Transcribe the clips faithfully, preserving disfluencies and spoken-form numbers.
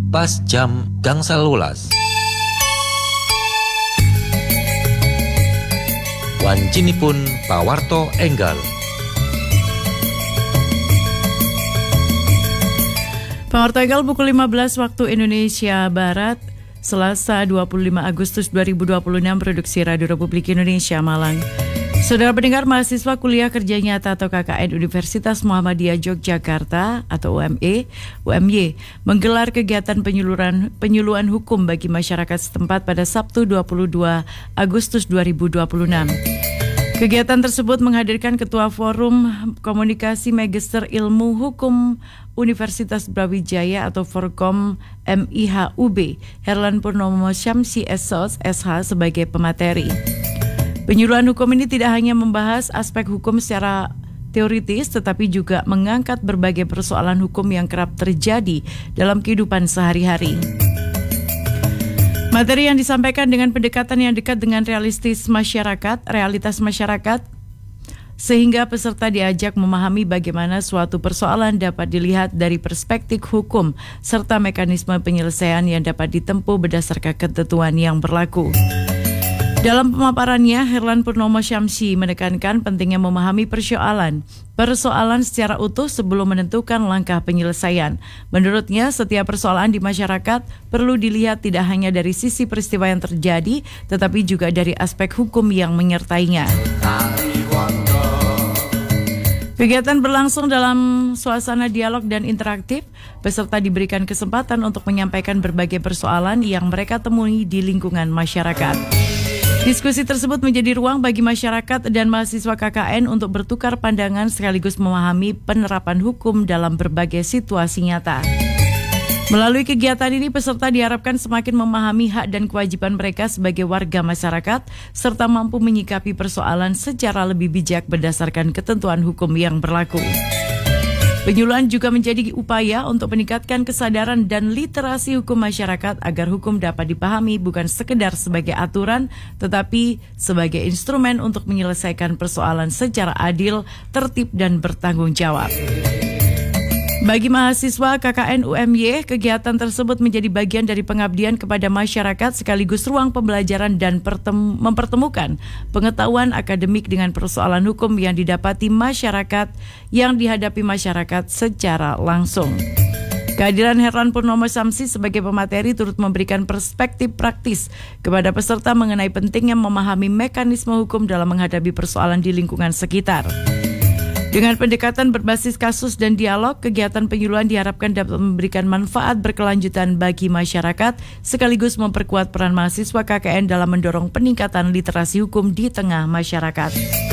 pas jam gangsal welas. Wancinipun pawarto enggal. Pawarto enggal pukul lima belas waktu Indonesia Barat, Selasa dua puluh lima Agustus dua ribu dua puluh enam, produksi Radio Republik Indonesia Malang. Saudara pendengar, mahasiswa kuliah kerja nyata atau K K N Universitas Muhammadiyah Yogyakarta atau U M E, U M Y menggelar kegiatan penyuluhan penyuluhan hukum bagi masyarakat setempat pada Sabtu dua puluh dua Agustus dua ribu dua puluh enam. Kegiatan tersebut menghadirkan Ketua Forum Komunikasi Magister Ilmu Hukum Universitas Brawijaya atau Forkom M I H U B, Herlan Purnomo Syamsi S H sebagai pemateri. Penyuluhan hukum ini tidak hanya membahas aspek hukum secara teoritis, tetapi juga mengangkat berbagai persoalan hukum yang kerap terjadi dalam kehidupan sehari-hari. Materi yang disampaikan dengan pendekatan yang dekat dengan realistis masyarakat, realitas masyarakat, sehingga peserta diajak memahami bagaimana suatu persoalan dapat dilihat dari perspektif hukum, serta mekanisme penyelesaian yang dapat ditempuh berdasarkan ketentuan yang berlaku. Dalam pemaparannya, Herlan Purnomo Syamsi menekankan pentingnya memahami persoalan, persoalan secara utuh sebelum menentukan langkah penyelesaian. Menurutnya, setiap persoalan di masyarakat perlu dilihat tidak hanya dari sisi peristiwa yang terjadi, tetapi juga dari aspek hukum yang menyertainya. Kegiatan berlangsung dalam suasana dialog dan interaktif. Peserta diberikan kesempatan untuk menyampaikan berbagai persoalan yang mereka temui di lingkungan masyarakat. Diskusi tersebut menjadi ruang bagi masyarakat dan mahasiswa K K N untuk bertukar pandangan sekaligus memahami penerapan hukum dalam berbagai situasi nyata. Melalui kegiatan ini, peserta diharapkan semakin memahami hak dan kewajiban mereka sebagai warga masyarakat, serta mampu menyikapi persoalan secara lebih bijak berdasarkan ketentuan hukum yang berlaku. Penyuluhan juga menjadi upaya untuk meningkatkan kesadaran dan literasi hukum masyarakat agar hukum dapat dipahami bukan sekedar sebagai aturan, tetapi sebagai instrumen untuk menyelesaikan persoalan secara adil, tertib, dan bertanggung jawab. Bagi mahasiswa K K N U M Y, kegiatan tersebut menjadi bagian dari pengabdian kepada masyarakat sekaligus ruang pembelajaran dan pertem- mempertemukan pengetahuan akademik dengan persoalan hukum yang didapati masyarakat yang dihadapi masyarakat secara langsung. Kehadiran Herlan Purnomo Syamsi sebagai pemateri turut memberikan perspektif praktis kepada peserta mengenai pentingnya memahami mekanisme hukum dalam menghadapi persoalan di lingkungan sekitar. Dengan pendekatan berbasis kasus dan dialog, kegiatan penyuluhan diharapkan dapat memberikan manfaat berkelanjutan bagi masyarakat, sekaligus memperkuat peran mahasiswa K K N dalam mendorong peningkatan literasi hukum di tengah masyarakat.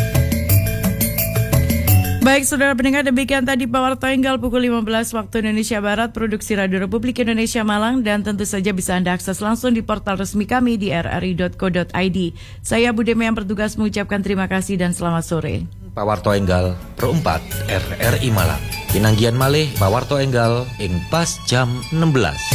Baik, saudara pendengar, demikian tadi Pawarto Enggal pukul lima belas waktu Indonesia Barat, produksi Radio Republik Indonesia Malang, dan tentu saja bisa Anda akses langsung di portal resmi kami di r r i dot co dot i d. Saya Budeme yang bertugas mengucapkan terima kasih dan selamat sore. Pawarto Enggal Perempat R R I Malang. Pinanggian malih Pawarto Enggal ing pas jam enam belas.